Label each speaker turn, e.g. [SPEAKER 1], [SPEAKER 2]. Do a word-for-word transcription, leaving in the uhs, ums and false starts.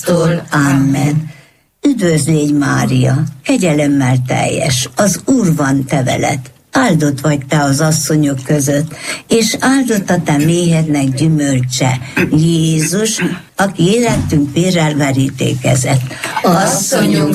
[SPEAKER 1] korasztól. Amen.
[SPEAKER 2] Üdvözl légy, Mária, kegyelemmel teljes, az Úr van te veled. Áldott vagy te az asszonyok között, és áldott a te méhednek gyümölcse, Jézus, aki életünk vérrel verítékezett.
[SPEAKER 1] Asszonyunk